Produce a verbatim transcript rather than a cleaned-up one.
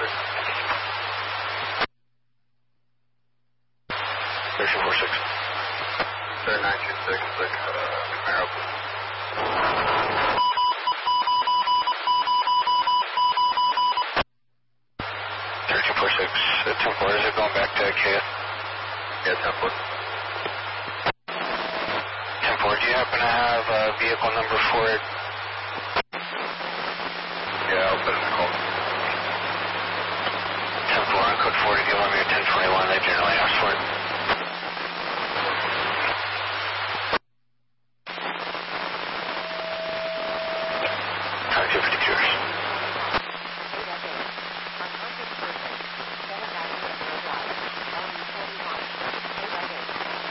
thirteen four six. Sir, nine two six six, uh, Camaro. thirteen four six, uh, ten four, is it going back to K S? Yeah, ten four. ten four, do you happen to have uh, vehicle number for it? Yeah, I'll put it in the call. ten four on code forty, give them your ten twenty-one, they generally ask for it.